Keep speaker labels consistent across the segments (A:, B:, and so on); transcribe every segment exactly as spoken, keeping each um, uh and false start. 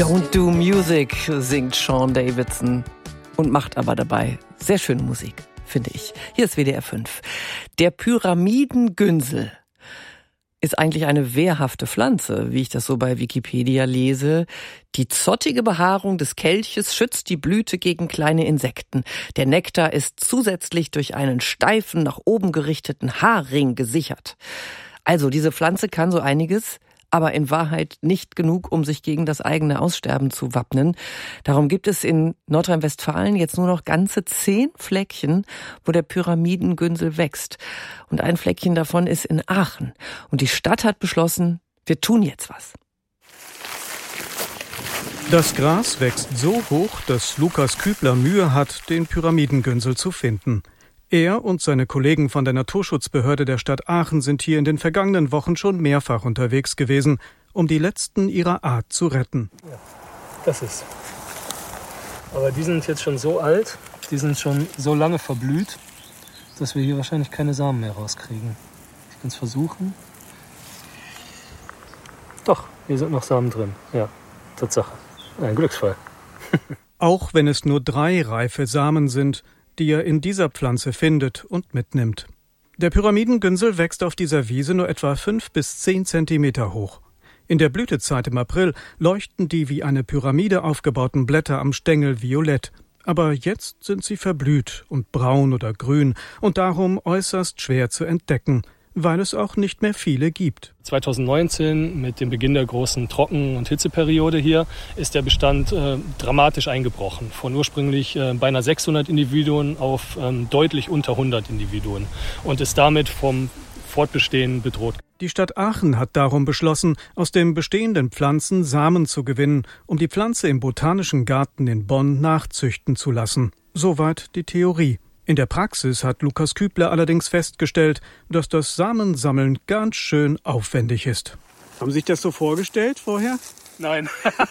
A: Don't do music, singt Sean Davidson und macht aber dabei sehr schöne Musik, finde ich. Hier ist W D R fünf. Der Pyramidengünsel ist eigentlich eine wehrhafte Pflanze, wie ich das so bei Wikipedia lese. Die zottige Behaarung des Kelches schützt die Blüte gegen kleine Insekten. Der Nektar ist zusätzlich durch einen steifen, nach oben gerichteten Haarring gesichert. Also diese Pflanze kann so einiges, aber in Wahrheit nicht genug, um sich gegen das eigene Aussterben zu wappnen. Darum gibt es in Nordrhein-Westfalen jetzt nur noch ganze zehn Fleckchen, wo der Pyramidengünsel wächst. Und ein Fleckchen davon ist in Aachen. Und die Stadt hat beschlossen, wir tun jetzt was.
B: Das Gras wächst so hoch, dass Lukas Kübler Mühe hat, den Pyramidengünsel zu finden. Er und seine Kollegen von der Naturschutzbehörde der Stadt Aachen sind hier in den vergangenen Wochen schon mehrfach unterwegs gewesen, um die letzten ihrer Art zu retten.
C: Ja, das ist. Aber die sind jetzt schon so alt, die sind schon so lange verblüht, dass wir hier wahrscheinlich keine Samen mehr rauskriegen. Ich kann es versuchen. Doch, hier sind noch Samen drin. Ja, Tatsache. Ein Glücksfall.
B: Auch wenn es nur drei reife Samen sind, die er in dieser Pflanze findet und mitnimmt. Der Pyramidengünsel wächst auf dieser Wiese nur etwa fünf bis zehn Zentimeter hoch. In der Blütezeit im April leuchten die wie eine Pyramide aufgebauten Blätter am Stängel violett. Aber jetzt sind sie verblüht und braun oder grün und darum äußerst schwer zu entdecken, weil es auch nicht mehr viele gibt.
C: zwanzig neunzehn, mit dem Beginn der großen Trocken- und Hitzeperiode hier, ist der Bestand äh, dramatisch eingebrochen. Von ursprünglich äh, beinahe sechshundert Individuen auf ähm, deutlich unter hundert Individuen und ist damit vom Fortbestehen bedroht.
B: Die Stadt Aachen hat darum beschlossen, aus den bestehenden Pflanzen Samen zu gewinnen, um die Pflanze im Botanischen Garten in Bonn nachzüchten zu lassen. Soweit die Theorie. In der Praxis hat Lukas Kübler allerdings festgestellt, dass das Samensammeln ganz schön aufwendig ist. Haben Sie sich das so vorgestellt vorher?
C: Nein.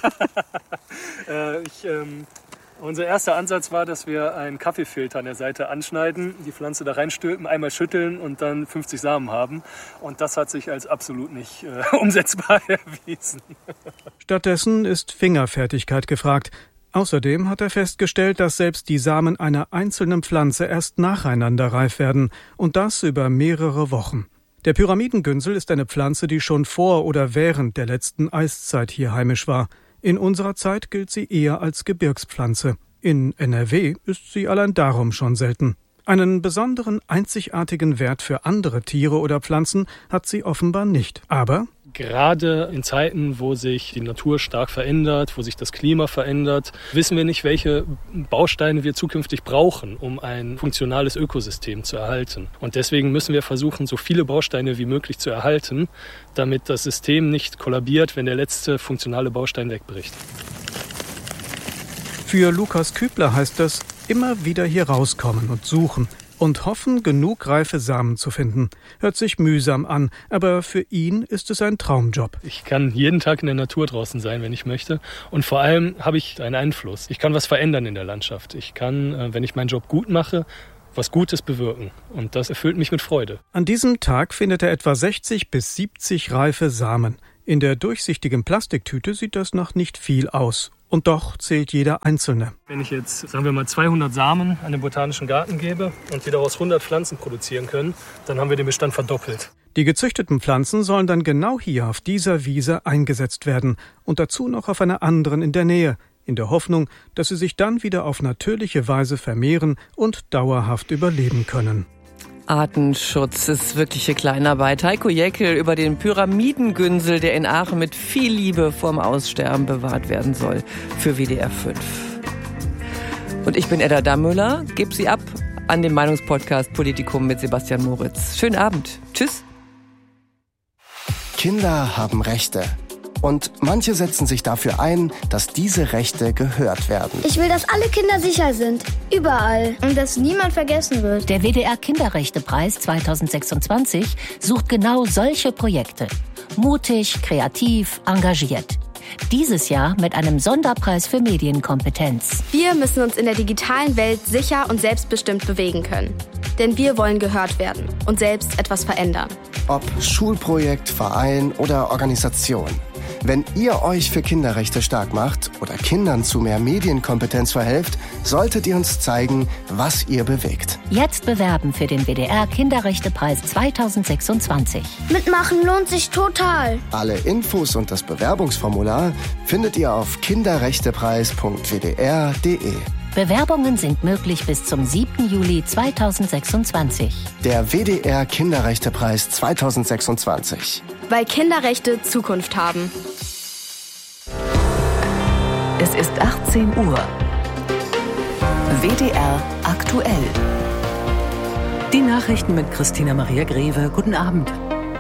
C: äh, ich, ähm, unser erster Ansatz war, dass wir einen Kaffeefilter an der Seite anschneiden, die Pflanze da reinstülpen, einmal schütteln und dann fünfzig Samen haben. Und das hat sich als absolut nicht äh, umsetzbar erwiesen.
B: Stattdessen ist Fingerfertigkeit gefragt. Außerdem hat er festgestellt, dass selbst die Samen einer einzelnen Pflanze erst nacheinander reif werden und das über mehrere Wochen. Der Pyramidengünsel ist eine Pflanze, die schon vor oder während der letzten Eiszeit hier heimisch war. In unserer Zeit gilt sie eher als Gebirgspflanze. In N R W ist sie allein darum schon selten. Einen besonderen, einzigartigen Wert für andere Tiere oder Pflanzen hat sie offenbar nicht. Aber
C: gerade in Zeiten, wo sich die Natur stark verändert, wo sich das Klima verändert, wissen wir nicht, welche Bausteine wir zukünftig brauchen, um ein funktionales Ökosystem zu erhalten. Und deswegen müssen wir versuchen, so viele Bausteine wie möglich zu erhalten, damit das System nicht kollabiert, wenn der letzte funktionale Baustein wegbricht.
B: Für Lukas Kübler heißt das, immer wieder hier rauskommen und suchen und hoffen, genug reife Samen zu finden. Hört sich mühsam an, aber für ihn ist es ein Traumjob.
C: Ich kann jeden Tag in der Natur draußen sein, wenn ich möchte. Und vor allem habe ich einen Einfluss. Ich kann was verändern in der Landschaft. Ich kann, wenn ich meinen Job gut mache, was Gutes bewirken. Und das erfüllt mich mit Freude.
B: An diesem Tag findet er etwa sechzig bis siebzig reife Samen. In der durchsichtigen Plastiktüte sieht das noch nicht viel aus. Und doch zählt jeder einzelne.
C: Wenn ich jetzt, sagen wir mal, zweihundert Samen an den Botanischen Garten gebe und wir daraus hundert Pflanzen produzieren können, dann haben wir den Bestand verdoppelt.
B: Die gezüchteten Pflanzen sollen dann genau hier auf dieser Wiese eingesetzt werden und dazu noch auf einer anderen in der Nähe, in der Hoffnung, dass sie sich dann wieder auf natürliche Weise vermehren und dauerhaft überleben können.
A: Artenschutz ist wirkliche Kleinarbeit. Heiko Jeckel über den Pyramidengünsel, der in Aachen mit viel Liebe vorm Aussterben bewahrt werden soll, für W D R fünf. Und ich bin Edda Dammüller, gebe sie ab an den Meinungspodcast Politikum mit Sebastian Moritz. Schönen Abend. Tschüss.
D: Kinder haben Rechte. Und manche setzen sich dafür ein, dass diese Rechte gehört werden.
E: Ich will, dass alle Kinder sicher sind. Überall. Und dass niemand vergessen wird.
F: Der W D R Kinderrechtepreis zwanzig sechsundzwanzig sucht genau solche Projekte. Mutig, kreativ, engagiert. Dieses Jahr mit einem Sonderpreis für Medienkompetenz.
G: Wir müssen uns in der digitalen Welt sicher und selbstbestimmt bewegen können. Denn wir wollen gehört werden und selbst etwas verändern.
D: Ob Schulprojekt, Verein oder Organisation. Wenn ihr euch für Kinderrechte stark macht oder Kindern zu mehr Medienkompetenz verhelft, solltet ihr uns zeigen, was ihr bewegt.
F: Jetzt bewerben für den W D R Kinderrechtepreis zweitausendsechsundzwanzig.
E: Mitmachen lohnt sich total.
D: Alle Infos und das Bewerbungsformular findet ihr auf kinderrechtepreis punkt w d r punkt d e.
F: Bewerbungen sind möglich bis zum siebten Juli zweitausendsechsundzwanzig.
D: Der W D R Kinderrechtepreis zweitausendsechsundzwanzig.
G: Weil Kinderrechte Zukunft haben.
H: Es ist achtzehn Uhr. W D R aktuell.
A: Die Nachrichten mit Christina Maria Greve. Guten Abend.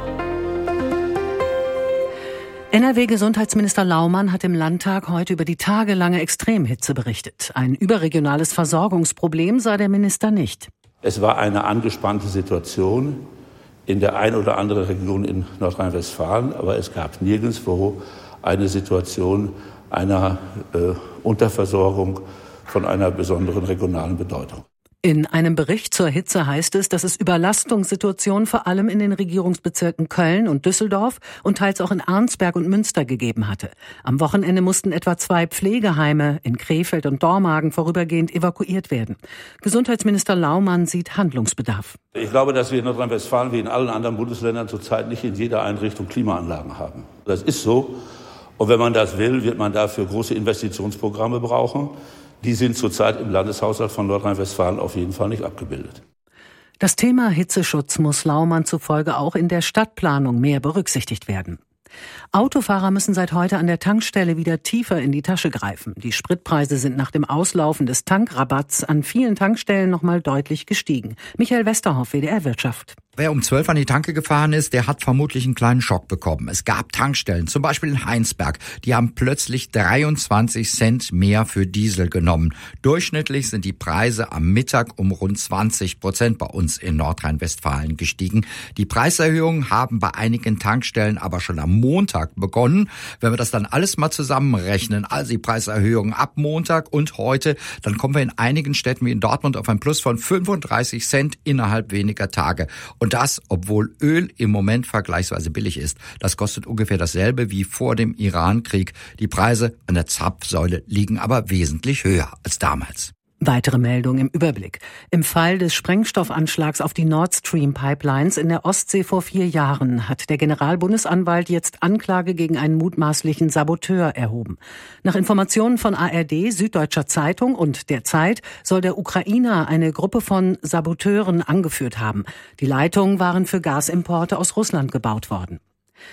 A: N R W-Gesundheitsminister Laumann hat im Landtag heute über die tagelange Extremhitze berichtet. Ein überregionales Versorgungsproblem sah der Minister nicht.
I: Es war eine angespannte Situation in der ein oder anderen Region in Nordrhein-Westfalen, aber es gab nirgendwo eine Situation einer äh, Unterversorgung von einer besonderen regionalen Bedeutung.
A: In einem Bericht zur Hitze heißt es, dass es Überlastungssituationen vor allem in den Regierungsbezirken Köln und Düsseldorf und teils auch in Arnsberg und Münster gegeben hatte. Am Wochenende mussten etwa zwei Pflegeheime in Krefeld und Dormagen vorübergehend evakuiert werden. Gesundheitsminister Laumann sieht Handlungsbedarf.
I: Ich glaube, dass wir in Nordrhein-Westfalen wie in allen anderen Bundesländern zurzeit nicht in jeder Einrichtung Klimaanlagen haben. Das ist so. Und wenn man das will, wird man dafür große Investitionsprogramme brauchen. Die sind zurzeit im Landeshaushalt von Nordrhein-Westfalen auf jeden Fall nicht abgebildet.
A: Das Thema Hitzeschutz muss Laumann zufolge auch in der Stadtplanung mehr berücksichtigt werden. Autofahrer müssen seit heute an der Tankstelle wieder tiefer in die Tasche greifen. Die Spritpreise sind nach dem Auslaufen des Tankrabatts an vielen Tankstellen noch mal deutlich gestiegen. Michael Westerhoff, W D R Wirtschaft.
J: Wer um zwölf an die Tanke gefahren ist, der hat vermutlich einen kleinen Schock bekommen. Es gab Tankstellen, zum Beispiel in Heinsberg, die haben plötzlich dreiundzwanzig Cent mehr für Diesel genommen. Durchschnittlich sind die Preise am Mittag um rund zwanzig Prozent bei uns in Nordrhein-Westfalen gestiegen. Die Preiserhöhungen haben bei einigen Tankstellen aber schon am Montag begonnen. Wenn wir das dann alles mal zusammenrechnen, also die Preiserhöhungen ab Montag und heute, dann kommen wir in einigen Städten wie in Dortmund auf ein Plus von fünfunddreißig Cent innerhalb weniger Tage. Und das, obwohl Öl im Moment vergleichsweise billig ist. Das kostet ungefähr dasselbe wie vor dem Iran-Krieg. Die Preise an der Zapfsäule liegen aber wesentlich höher als damals.
A: Weitere Meldung im Überblick. Im Fall des Sprengstoffanschlags auf die Nord Stream Pipelines in der Ostsee vor vier Jahren hat der Generalbundesanwalt jetzt Anklage gegen einen mutmaßlichen Saboteur erhoben. Nach Informationen von A R D, Süddeutscher Zeitung und der Zeit soll der Ukrainer eine Gruppe von Saboteuren angeführt haben. Die Leitungen waren für Gasimporte aus Russland gebaut worden.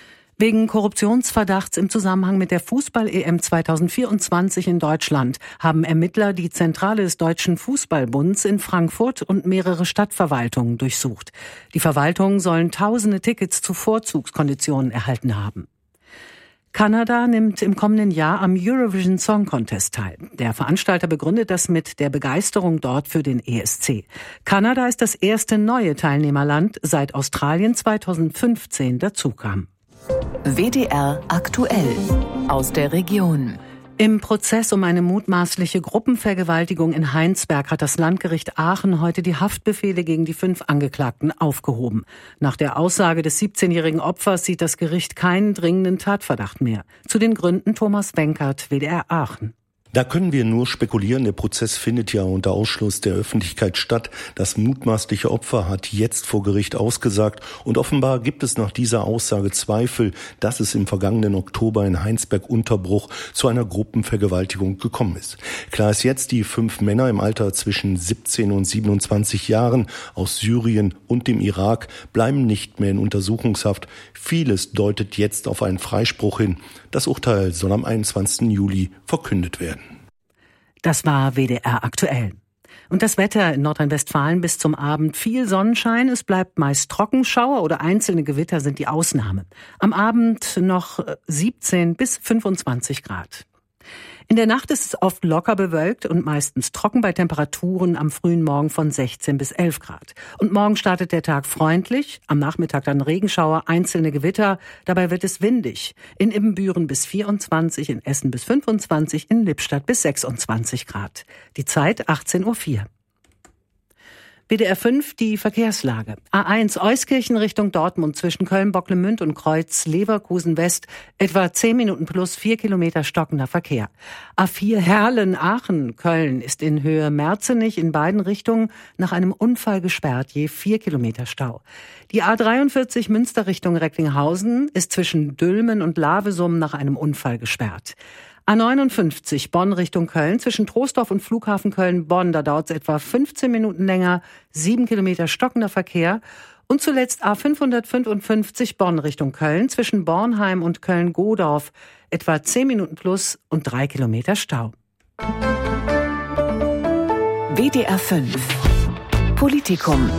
A: Wegen Korruptionsverdachts im Zusammenhang mit der Fußball-E M zweitausendvierundzwanzig in Deutschland haben Ermittler die Zentrale des Deutschen Fußballbunds in Frankfurt und mehrere Stadtverwaltungen durchsucht. Die Verwaltungen sollen tausende Tickets zu Vorzugskonditionen erhalten haben. Kanada nimmt im kommenden Jahr am Eurovision Song Contest teil. Der Veranstalter begründet das mit der Begeisterung dort für den E S C. Kanada ist das erste neue Teilnehmerland, seit Australien zweitausendfünfzehn dazukam.
H: W D R aktuell aus der Region.
A: Im Prozess um eine mutmaßliche Gruppenvergewaltigung in Heinsberg hat das Landgericht Aachen heute die Haftbefehle gegen die fünf Angeklagten aufgehoben. Nach der Aussage des siebzehnjährigen Opfers sieht das Gericht keinen dringenden Tatverdacht mehr. Zu den Gründen Thomas Benkert, W D R Aachen.
K: Da können wir nur spekulieren. Der Prozess findet ja unter Ausschluss der Öffentlichkeit statt. Das mutmaßliche Opfer hat jetzt vor Gericht ausgesagt. Und offenbar gibt es nach dieser Aussage Zweifel, dass es im vergangenen Oktober in Heinsberg-Unterbruch zu einer Gruppenvergewaltigung gekommen ist. Klar ist jetzt, die fünf Männer im Alter zwischen siebzehn und siebenundzwanzig Jahren aus Syrien und dem Irak bleiben nicht mehr in Untersuchungshaft. Vieles deutet jetzt auf einen Freispruch hin. Das Urteil soll am einundzwanzigsten Juli verkündet werden.
A: Das war W D R aktuell. Und das Wetter in Nordrhein-Westfalen bis zum Abend: viel Sonnenschein, es bleibt meist trocken, Schauer oder einzelne Gewitter sind die Ausnahme. Am Abend noch siebzehn bis fünfundzwanzig Grad. In der Nacht ist es oft locker bewölkt und meistens trocken bei Temperaturen am frühen Morgen von sechzehn bis elf Grad. Und morgen startet der Tag freundlich, am Nachmittag dann Regenschauer, einzelne Gewitter, dabei wird es windig. In Ibbenbüren bis vierundzwanzig, in Essen bis fünfundzwanzig, in Lippstadt bis sechsundzwanzig Grad. Die Zeit achtzehn Uhr vier.
L: W D R fünf die Verkehrslage. A eins Euskirchen Richtung Dortmund zwischen Köln-Bocklemünd und Kreuz Leverkusen West etwa zehn Minuten plus vier Kilometer stockender Verkehr. A vier Herlen-Aachen Köln ist in Höhe Merzenich in beiden Richtungen nach einem Unfall gesperrt, je vier Kilometer Stau. Die A dreiundvierzig Münster Richtung Recklinghausen ist zwischen Dülmen und Lavesum nach einem Unfall gesperrt. A neunundfünfzig Bonn Richtung Köln zwischen Troisdorf und Flughafen Köln-Bonn, da dauert es etwa fünfzehn Minuten länger, sieben Kilometer stockender Verkehr. Und zuletzt A fünfhundertfünfundfünfzig Bonn Richtung Köln zwischen Bornheim und Köln-Godorf, etwa zehn Minuten plus und drei Kilometer Stau.
H: W D R fünf Politikum.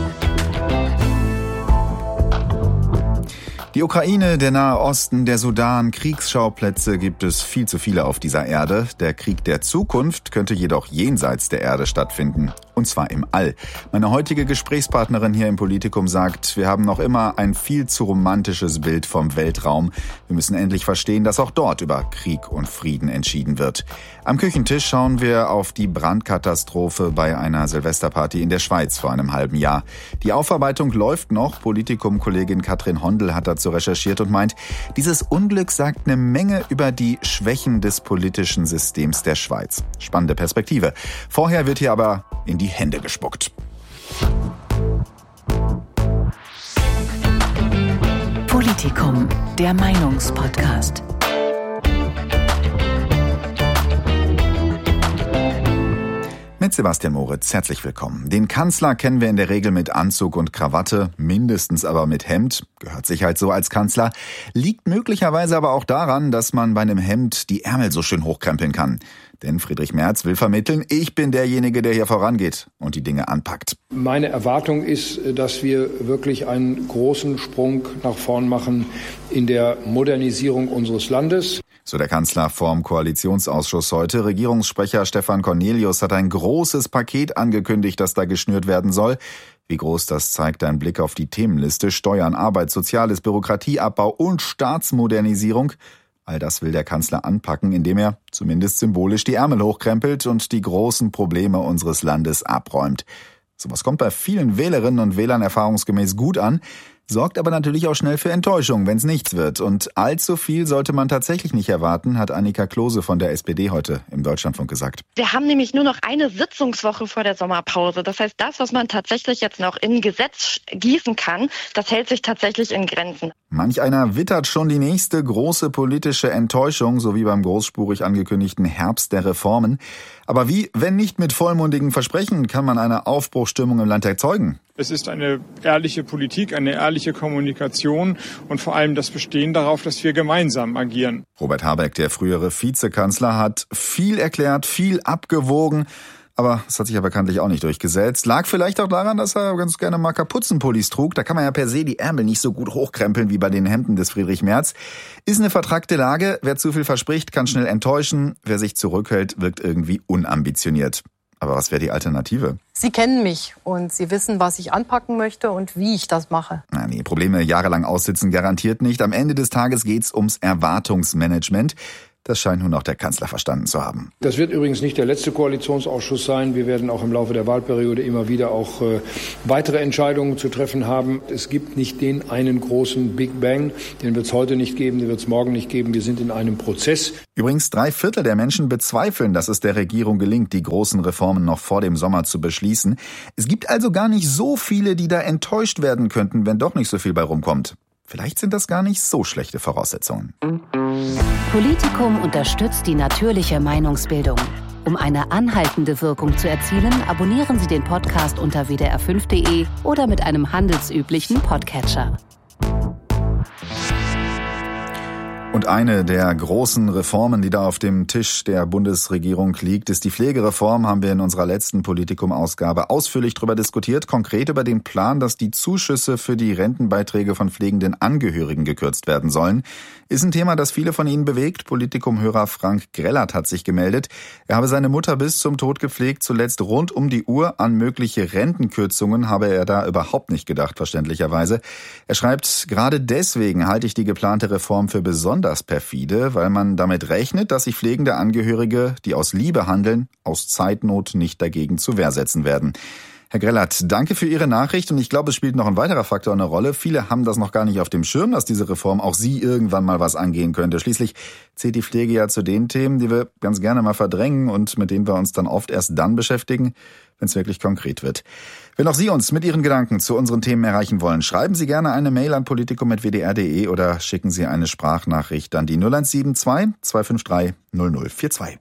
M: Die Ukraine, der Nahe Osten, der Sudan, Kriegsschauplätze gibt es viel zu viele auf dieser Erde. Der Krieg der Zukunft könnte jedoch jenseits der Erde stattfinden. Und zwar im All. Meine heutige Gesprächspartnerin hier im Politikum sagt, wir haben noch immer ein viel zu romantisches Bild vom Weltraum. Wir müssen endlich verstehen, dass auch dort über Krieg und Frieden entschieden wird. Am Küchentisch schauen wir auf die Brandkatastrophe bei einer Silvesterparty in der Schweiz vor einem halben Jahr. Die Aufarbeitung läuft noch. Politikum-Kollegin Katrin Hondel hat dazu recherchiert und meint, dieses Unglück sagt eine Menge über die Schwächen des politischen Systems der Schweiz. Spannende Perspektive. Vorher wird hier aber in die Hände gespuckt.
H: Politikum, der Meinungspodcast.
M: Mit Sebastian Moritz, herzlich willkommen. Den Kanzler kennen wir in der Regel mit Anzug und Krawatte, mindestens aber mit Hemd. Gehört sich halt so als Kanzler. Liegt möglicherweise aber auch daran, dass man bei einem Hemd die Ärmel so schön hochkrempeln kann. Denn Friedrich Merz will vermitteln, ich bin derjenige, der hier vorangeht und die Dinge anpackt.
N: Meine Erwartung ist, dass wir wirklich einen großen Sprung nach vorn machen in der Modernisierung unseres Landes.
M: So der Kanzler vorm Koalitionsausschuss heute. Regierungssprecher Stefan Cornelius hat ein großes Paket angekündigt, das da geschnürt werden soll. Wie groß das zeigt ein Blick auf die Themenliste. Steuern, Arbeit, Soziales, Bürokratieabbau und Staatsmodernisierung. All das will der Kanzler anpacken, indem er zumindest symbolisch die Ärmel hochkrempelt und die großen Probleme unseres Landes abräumt. Sowas kommt bei vielen Wählerinnen und Wählern erfahrungsgemäß gut an, sorgt aber natürlich auch schnell für Enttäuschung, wenn es nichts wird. Und allzu viel sollte man tatsächlich nicht erwarten, hat Annika Klose von der S P D heute im Deutschlandfunk gesagt.
O: Wir haben nämlich nur noch eine Sitzungswoche vor der Sommerpause. Das heißt, das, was man tatsächlich jetzt noch in Gesetz gießen kann, das hält sich tatsächlich in Grenzen.
M: Manch einer wittert schon die nächste große politische Enttäuschung, so wie beim großspurig angekündigten Herbst der Reformen. Aber wie, wenn nicht mit vollmundigen Versprechen, kann man eine Aufbruchsstimmung im Land erzeugen?
P: Es ist eine ehrliche Politik, eine ehrliche Kommunikation und vor allem das Bestehen darauf, dass wir gemeinsam agieren.
M: Robert Habeck, der frühere Vizekanzler, hat viel erklärt, viel abgewogen. Aber es hat sich ja bekanntlich auch nicht durchgesetzt. Lag vielleicht auch daran, dass er ganz gerne mal Kapuzenpullis trug. Da kann man ja per se die Ärmel nicht so gut hochkrempeln wie bei den Hemden des Friedrich Merz. Ist eine vertrackte Lage. Wer zu viel verspricht, kann schnell enttäuschen. Wer sich zurückhält, wirkt irgendwie unambitioniert. Aber was wäre die Alternative?
Q: Sie kennen mich und Sie wissen, was ich anpacken möchte und wie ich das mache.
M: Na nee, Probleme jahrelang aussitzen garantiert nicht. Am Ende des Tages geht's ums Erwartungsmanagement. Das scheint nun auch der Kanzler verstanden zu haben.
N: Das wird übrigens nicht der letzte Koalitionsausschuss sein. Wir werden auch im Laufe der Wahlperiode immer wieder auch äh, weitere Entscheidungen zu treffen haben. Es gibt nicht den einen großen Big Bang. Den wird es heute nicht geben, den wird es morgen nicht geben. Wir sind in einem Prozess.
M: Übrigens, drei Viertel der Menschen bezweifeln, dass es der Regierung gelingt, die großen Reformen noch vor dem Sommer zu beschließen. Es gibt also gar nicht so viele, die da enttäuscht werden könnten, wenn doch nicht so viel bei rumkommt. Vielleicht sind das gar nicht so schlechte Voraussetzungen.
F: Politikum unterstützt die natürliche Meinungsbildung. Um eine anhaltende Wirkung zu erzielen, abonnieren Sie den Podcast unter w d r fünf punkt d e oder mit einem handelsüblichen Podcatcher.
M: Und eine der großen Reformen, die da auf dem Tisch der Bundesregierung liegt, ist die Pflegereform. Haben wir in unserer letzten Politikum-Ausgabe ausführlich darüber diskutiert. Konkret über den Plan, dass die Zuschüsse für die Rentenbeiträge von pflegenden Angehörigen gekürzt werden sollen. Ist ein Thema, das viele von Ihnen bewegt. Politikum-Hörer Frank Grellert hat sich gemeldet. Er habe seine Mutter bis zum Tod gepflegt, zuletzt rund um die Uhr. An mögliche Rentenkürzungen habe er da überhaupt nicht gedacht, verständlicherweise. Er schreibt, gerade deswegen halte ich die geplante Reform für besonders das perfide, weil man damit rechnet, dass sich pflegende Angehörige, die aus Liebe handeln, aus Zeitnot nicht dagegen zur Wehr setzen werden. Herr Grellert, danke für Ihre Nachricht und ich glaube, es spielt noch ein weiterer Faktor eine Rolle. Viele haben das noch gar nicht auf dem Schirm, dass diese Reform auch Sie irgendwann mal was angehen könnte. Schließlich zählt die Pflege ja zu den Themen, die wir ganz gerne mal verdrängen und mit denen wir uns dann oft erst dann beschäftigen, wenn es wirklich konkret wird. Wenn auch Sie uns mit Ihren Gedanken zu unseren Themen erreichen wollen, schreiben Sie gerne eine Mail an politikum punkt w d r punkt d e oder schicken Sie eine Sprachnachricht an die null eins sieben zwei, zwei fünf drei, null null vier zwei.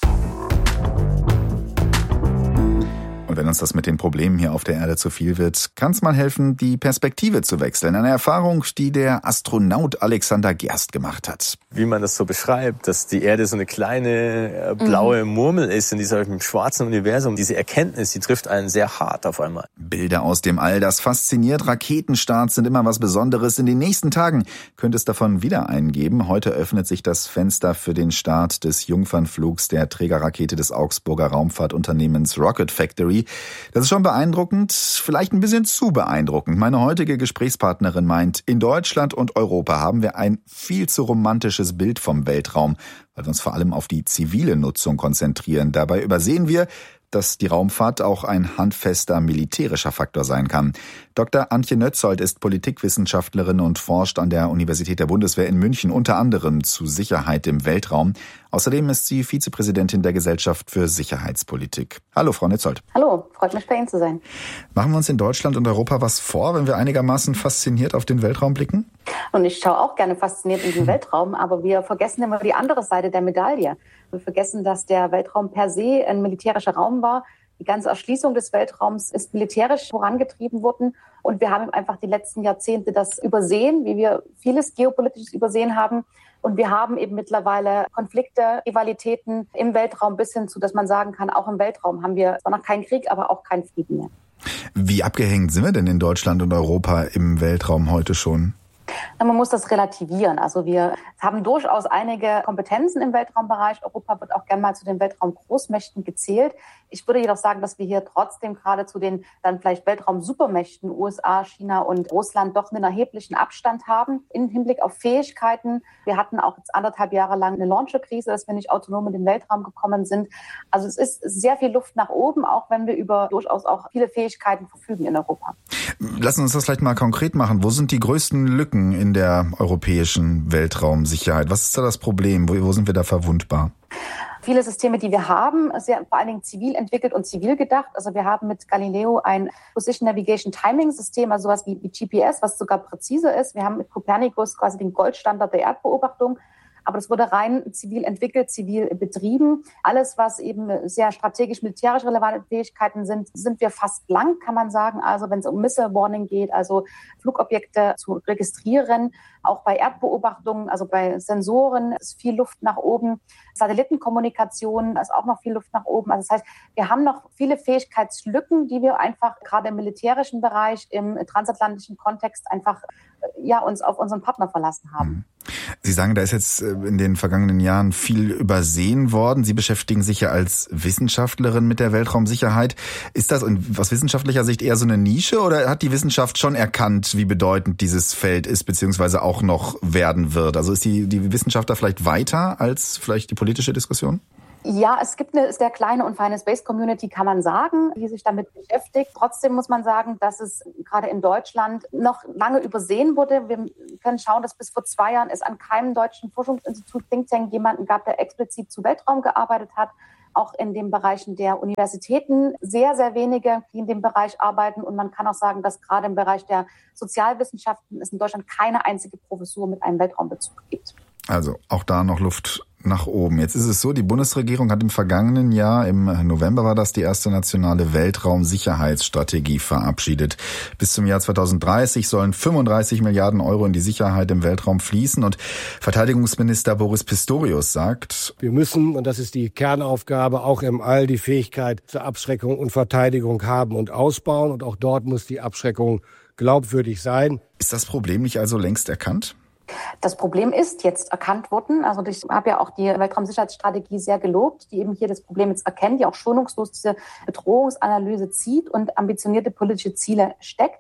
M: Und wenn uns das mit den Problemen hier auf der Erde zu viel wird, kann es mal helfen, die Perspektive zu wechseln. Eine Erfahrung, die der Astronaut Alexander Gerst gemacht hat.
R: Wie man das so beschreibt, dass die Erde so eine kleine äh, blaue mhm. Murmel ist in diesem schwarzen Universum. Diese Erkenntnis, die trifft einen sehr hart auf einmal.
M: Bilder aus dem All, das fasziniert. Raketenstarts sind immer was Besonderes. In den nächsten Tagen könnte es davon wieder einen geben. Heute öffnet sich das Fenster für den Start des Jungfernflugs der Trägerrakete des Augsburger Raumfahrtunternehmens Rocket Factory. Das ist schon beeindruckend, vielleicht ein bisschen zu beeindruckend. Meine heutige Gesprächspartnerin meint, in Deutschland und Europa haben wir ein viel zu romantisches Bild vom Weltraum, weil wir uns vor allem auf die zivile Nutzung konzentrieren. Dabei übersehen wir, dass die Raumfahrt auch ein handfester militärischer Faktor sein kann. Doktor Antje Nötzold ist Politikwissenschaftlerin und forscht an der Universität der Bundeswehr in München unter anderem zu Sicherheit im Weltraum. Außerdem ist sie Vizepräsidentin der Gesellschaft für Sicherheitspolitik. Hallo, Frau Nötzold.
S: Hallo, freut mich, bei Ihnen zu sein.
M: Machen wir uns in Deutschland und Europa was vor, wenn wir einigermaßen fasziniert auf den Weltraum blicken?
S: Und ich schaue auch gerne fasziniert in den Weltraum, aber wir vergessen immer die andere Seite der Medaille. Wir vergessen, dass der Weltraum per se ein militärischer Raum war. Die ganze Erschließung des Weltraums ist militärisch vorangetrieben worden. Und wir haben einfach die letzten Jahrzehnte das übersehen, wie wir vieles Geopolitisches übersehen haben. Und wir haben eben mittlerweile Konflikte, Rivalitäten im Weltraum bis hin zu, dass man sagen kann, auch im Weltraum haben wir zwar noch keinen Krieg, aber auch keinen Frieden mehr.
M: Wie abgehängt sind wir denn in Deutschland und Europa im Weltraum heute schon?
S: Man muss das relativieren. Also wir haben durchaus einige Kompetenzen im Weltraumbereich. Europa wird auch gerne mal zu den Weltraumgroßmächten gezählt. Ich würde jedoch sagen, dass wir hier trotzdem gerade zu den dann vielleicht Weltraum-Supermächten U S A, China und Russland doch einen erheblichen Abstand haben im Hinblick auf Fähigkeiten. Wir hatten auch jetzt anderthalb Jahre lang eine Launcher-Krise, dass wir nicht autonom in den Weltraum gekommen sind. Also es ist sehr viel Luft nach oben, auch wenn wir über durchaus auch viele Fähigkeiten verfügen in Europa.
M: Lassen Sie uns das vielleicht mal konkret machen. Wo sind die größten Lücken in der europäischen Weltraumsicherheit? Was ist da das Problem? Wo, wo sind wir da verwundbar?
S: Viele Systeme, die wir haben, sind vor allen Dingen zivil entwickelt und zivil gedacht. Also wir haben mit Galileo ein Position Navigation Timing System, also sowas wie, wie G P S, was sogar präziser ist. Wir haben mit Copernicus quasi den Goldstandard der Erdbeobachtung. Aber das wurde rein zivil entwickelt, zivil betrieben. Alles, was eben sehr strategisch militärisch relevante Fähigkeiten sind, sind wir fast blank, kann man sagen. Also wenn es um Missile Warning geht, also Flugobjekte zu registrieren, auch bei Erdbeobachtungen, also bei Sensoren ist viel Luft nach oben. Satellitenkommunikation ist auch noch viel Luft nach oben. Also das heißt, wir haben noch viele Fähigkeitslücken, die wir einfach gerade im militärischen Bereich, im transatlantischen Kontext einfach ja, uns auf unseren Partner verlassen haben.
M: Sie sagen, da ist jetzt in den vergangenen Jahren viel übersehen worden. Sie beschäftigen sich ja als Wissenschaftlerin mit der Weltraumsicherheit. Ist das aus wissenschaftlicher Sicht eher so eine Nische oder hat die Wissenschaft schon erkannt, wie bedeutend dieses Feld ist, beziehungsweise auch noch werden wird? Also ist die, die Wissenschaft da vielleicht weiter als vielleicht die politische Diskussion?
S: Ja, es gibt eine sehr kleine und feine Space-Community, kann man sagen, die sich damit beschäftigt. Trotzdem muss man sagen, dass es gerade in Deutschland noch lange übersehen wurde. Wir können schauen, dass bis vor zwei Jahren es an keinem deutschen Forschungsinstitut, Think Tank, jemanden gab, der explizit zu Weltraum gearbeitet hat. Auch in den Bereichen der Universitäten sehr, sehr wenige, die in dem Bereich arbeiten. Und man kann auch sagen, dass gerade im Bereich der Sozialwissenschaften es in Deutschland keine einzige Professur mit einem Weltraumbezug gibt.
M: Also auch da noch Luft nach oben. Jetzt ist es so, die Bundesregierung hat im vergangenen Jahr, im November war das, die erste nationale Weltraumsicherheitsstrategie verabschiedet. Bis zum Jahr zweitausenddreißig sollen fünfunddreißig Milliarden Euro in die Sicherheit im Weltraum fließen. Und Verteidigungsminister Boris Pistorius sagt:
T: Wir müssen, und das ist die Kernaufgabe, auch im All die Fähigkeit zur Abschreckung und Verteidigung haben und ausbauen. Und auch dort muss die Abschreckung glaubwürdig sein.
M: Ist das Problem nicht also längst erkannt?
S: Das Problem ist jetzt erkannt worden. Also ich habe ja auch die Weltraumsicherheitsstrategie sehr gelobt, die eben hier das Problem jetzt erkennt, die auch schonungslos diese Bedrohungsanalyse zieht und ambitionierte politische Ziele steckt.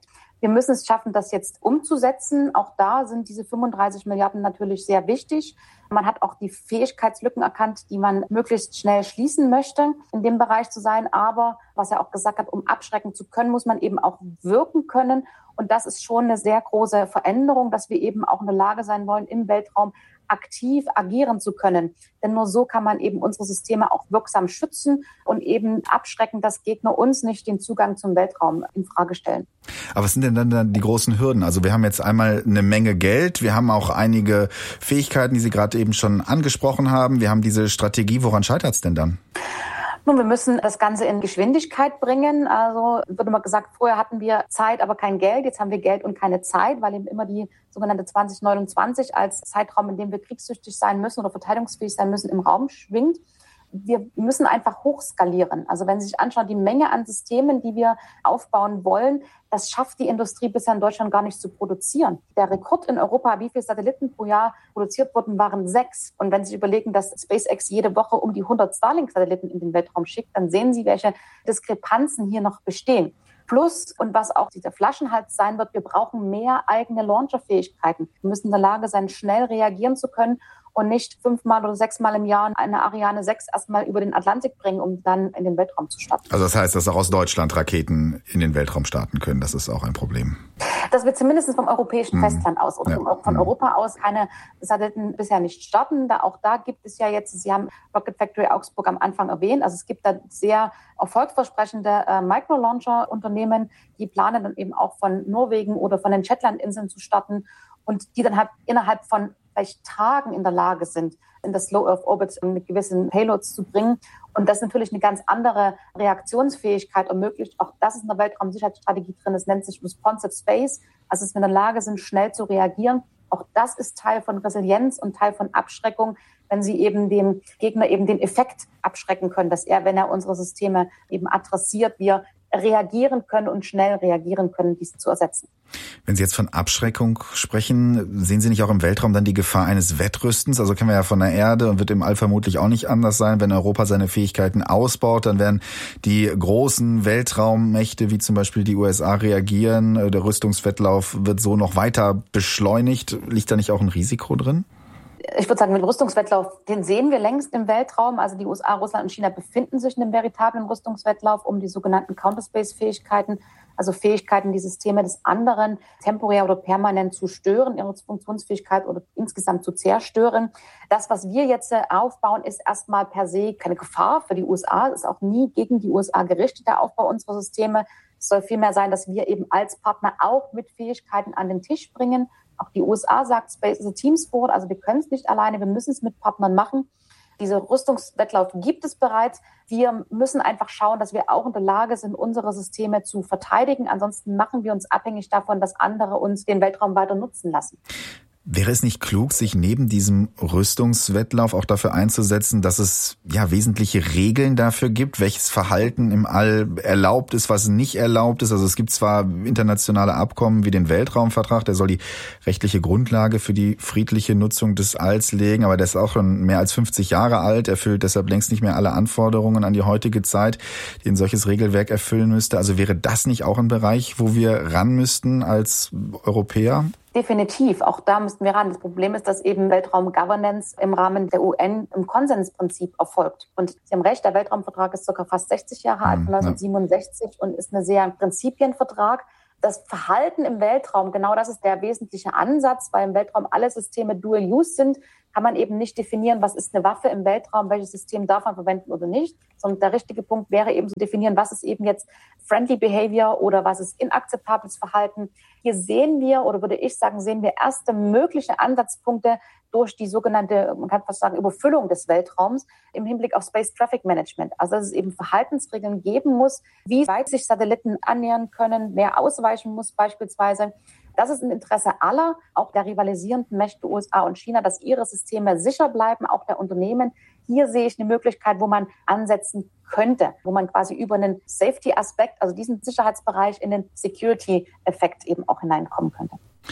S: Wir müssen es schaffen, das jetzt umzusetzen. Auch da sind diese fünfunddreißig Milliarden natürlich sehr wichtig. Man hat auch die Fähigkeitslücken erkannt, die man möglichst schnell schließen möchte, in dem Bereich zu sein. Aber, was er auch gesagt hat, um abschrecken zu können, muss man eben auch wirken können. Und das ist schon eine sehr große Veränderung, dass wir eben auch in der Lage sein wollen, im Weltraum aktiv agieren zu können. Denn nur so kann man eben unsere Systeme auch wirksam schützen und eben abschrecken, dass Gegner uns nicht den Zugang zum Weltraum in Frage stellen.
M: Aber was sind denn dann, dann die großen Hürden? Also wir haben jetzt einmal eine Menge Geld, wir haben auch einige Fähigkeiten, die Sie gerade eben schon angesprochen haben. Wir haben diese Strategie. Woran scheitert es denn dann?
S: Nun, wir müssen das Ganze in Geschwindigkeit bringen. Also wird immer gesagt, vorher hatten wir Zeit, aber kein Geld. Jetzt haben wir Geld und keine Zeit, weil eben immer die sogenannte zwanzig neunundzwanzig als Zeitraum, in dem wir kriegssüchtig sein müssen oder verteidigungsfähig sein müssen, im Raum schwingt. Wir müssen einfach hochskalieren. Also wenn Sie sich anschauen, die Menge an Systemen, die wir aufbauen wollen, das schafft die Industrie bisher in Deutschland gar nicht zu produzieren. Der Rekord in Europa, wie viele Satelliten pro Jahr produziert wurden, waren sechs. Und wenn Sie sich überlegen, dass SpaceX jede Woche um die hundert Starlink-Satelliten in den Weltraum schickt, dann sehen Sie, welche Diskrepanzen hier noch bestehen. Plus, und was auch dieser Flaschenhals sein wird, wir brauchen mehr eigene Launcherfähigkeiten. Wir müssen in der Lage sein, schnell reagieren zu können und nicht fünfmal oder sechsmal im Jahr eine Ariane sechs erstmal über den Atlantik bringen, um dann in den Weltraum zu starten.
M: Also das heißt, dass auch aus Deutschland Raketen in den Weltraum starten können. Das ist auch ein Problem.
S: Dass wir zumindest vom europäischen
M: Mhm.
S: Festland aus oder
M: Ja.
S: von Europa aus keine Satelliten bisher nicht starten. Da, auch da gibt es ja jetzt, Sie haben Rocket Factory Augsburg am Anfang erwähnt, also es gibt da sehr erfolgsversprechende äh, Micro-Launcher-Unternehmen, die planen dann eben auch von Norwegen oder von den Shetlandinseln zu starten und die dann halt innerhalb von vielleicht Tagen in der Lage sind, in das Low Earth Orbit mit gewissen Payloads zu bringen. Und das natürlich eine ganz andere Reaktionsfähigkeit ermöglicht. Auch das ist in der Weltraumsicherheitsstrategie drin. Es nennt sich Responsive Space. Also, dass wir in der Lage sind, schnell zu reagieren. Auch das ist Teil von Resilienz und Teil von Abschreckung, wenn Sie eben dem Gegner eben den Effekt abschrecken können, dass er, wenn er unsere Systeme eben adressiert, wir reagieren können und schnell reagieren können, diese zu ersetzen.
M: Wenn Sie jetzt von Abschreckung sprechen, sehen Sie nicht auch im Weltraum dann die Gefahr eines Wettrüstens? Also kennen wir ja von der Erde und wird im All vermutlich auch nicht anders sein. Wenn Europa seine Fähigkeiten ausbaut, dann werden die großen Weltraummächte wie zum Beispiel die U S A reagieren. Der Rüstungswettlauf wird so noch weiter beschleunigt. Liegt da nicht auch ein Risiko drin?
S: Ich würde sagen, den Rüstungswettlauf, den sehen wir längst im Weltraum. Also die U S A, Russland und China befinden sich in einem veritablen Rüstungswettlauf um die sogenannten Counterspace-Fähigkeiten, also Fähigkeiten, die Systeme des anderen temporär oder permanent zu stören, ihre Funktionsfähigkeit oder insgesamt zu zerstören. Das, was wir jetzt aufbauen, ist erstmal per se keine Gefahr für die U S A. Es ist auch nie gegen die U S A gerichtet, der Aufbau unserer Systeme. Es soll vielmehr sein, dass wir eben als Partner auch mit Fähigkeiten an den Tisch bringen. Auch die U S A sagt, Space is a Team Sport, also wir können es nicht alleine, wir müssen es mit Partnern machen. Dieser Rüstungswettlauf gibt es bereits. Wir müssen einfach schauen, dass wir auch in der Lage sind, unsere Systeme zu verteidigen. Ansonsten machen wir uns abhängig davon, dass andere uns den Weltraum weiter nutzen lassen.
M: Wäre es nicht klug, sich neben diesem Rüstungswettlauf auch dafür einzusetzen, dass es ja wesentliche Regeln dafür gibt, welches Verhalten im All erlaubt ist, was nicht erlaubt ist? Also es gibt zwar internationale Abkommen wie den Weltraumvertrag, der soll die rechtliche Grundlage für die friedliche Nutzung des Alls legen, aber der ist auch schon mehr als fünfzig Jahre alt, erfüllt deshalb längst nicht mehr alle Anforderungen an die heutige Zeit, die ein solches Regelwerk erfüllen müsste. Also wäre das nicht auch ein Bereich, wo wir ran müssten als Europäer?
S: Definitiv. Auch da müssten wir ran. Das Problem ist, dass eben Weltraum-Governance im Rahmen der U N im Konsensprinzip erfolgt. Und Sie haben recht, der Weltraumvertrag ist ca. fast sechzig Jahre alt, von neunzehnhundertsiebenundsechzig und ist ein sehr Prinzipienvertrag. Das Verhalten im Weltraum, genau das ist der wesentliche Ansatz, weil im Weltraum alle Systeme Dual-Use sind, kann man eben nicht definieren, was ist eine Waffe im Weltraum, welches System darf man verwenden oder nicht. Sondern der richtige Punkt wäre eben zu definieren, was ist eben jetzt Friendly Behavior oder was ist inakzeptables Verhalten. Hier sehen wir, oder würde ich sagen, sehen wir erste mögliche Ansatzpunkte durch die sogenannte, man kann fast sagen, Überfüllung des Weltraums im Hinblick auf Space Traffic Management. Also dass es eben Verhaltensregeln geben muss, wie weit sich Satelliten annähern können, wer ausweichen muss beispielsweise. Das ist im Interesse aller, auch der rivalisierenden Mächte U S A und China, dass ihre Systeme sicher bleiben, auch der Unternehmen. Hier sehe ich eine Möglichkeit, wo man ansetzen könnte, wo man quasi über einen Safety-Aspekt, also diesen Sicherheitsbereich, in den Security-Effekt eben auch hineinkommen könnte.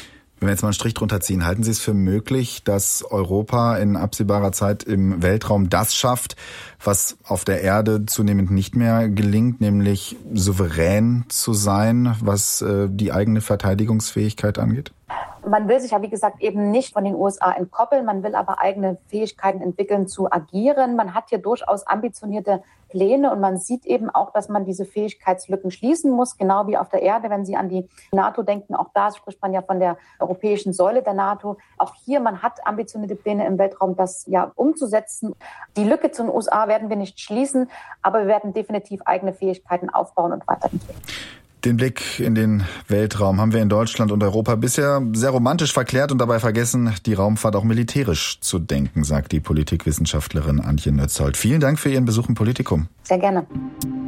M: Wenn wir jetzt mal einen Strich drunter ziehen, halten Sie es für möglich, dass Europa in absehbarer Zeit im Weltraum das schafft, was auf der Erde zunehmend nicht mehr gelingt, nämlich souverän zu sein, was äh, die eigene Verteidigungsfähigkeit angeht?
S: Man will sich ja, wie gesagt, eben nicht von den U S A entkoppeln. Man will aber eigene Fähigkeiten entwickeln zu agieren. Man hat hier durchaus ambitionierte Pläne und man sieht eben auch, dass man diese Fähigkeitslücken schließen muss, genau wie auf der Erde. Wenn Sie an die NATO denken, auch da spricht man ja von der europäischen Säule der NATO. Auch hier, man hat ambitionierte Pläne im Weltraum, das ja umzusetzen. Die Lücke zu den U S A werden wir nicht schließen, aber wir werden definitiv eigene Fähigkeiten aufbauen und weiterentwickeln.
M: Den Blick in den Weltraum haben wir in Deutschland und Europa bisher sehr romantisch verklärt und dabei vergessen, die Raumfahrt auch militärisch zu denken, sagt die Politikwissenschaftlerin Antje Nötzold. Vielen Dank für Ihren Besuch im Politikum.
S: Sehr gerne.